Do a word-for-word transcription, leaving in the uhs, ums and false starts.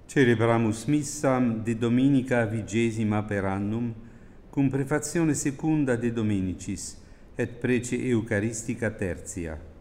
Celebramus missam de dominica vigesima per annum, cum prefazione secunda de Dominicis, et prece Eucharistica tertia.